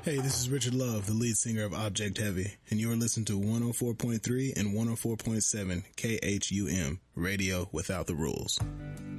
Hey, this is Richard Love, the lead singer of Object Heavy, and you're listening to 104.3 and 104.7 KHUM, Radio Without the Rules.